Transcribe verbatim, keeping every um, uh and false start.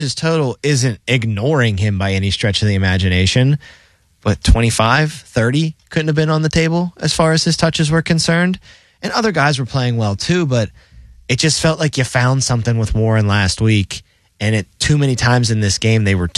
his total isn't ignoring him by any stretch of the imagination, but twenty-five, thirty couldn't have been on the table as far as his touches were concerned. And other guys were playing well too, but it just felt like you found something with Warren last week, and it too many times in this game they were